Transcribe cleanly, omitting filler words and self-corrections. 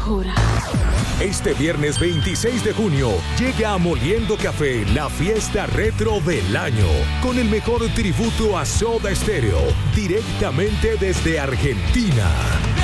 locura. Este viernes 26 de junio llega a Moliendo Café la fiesta retro del año, con el mejor tributo a Soda Stereo, directamente desde Argentina.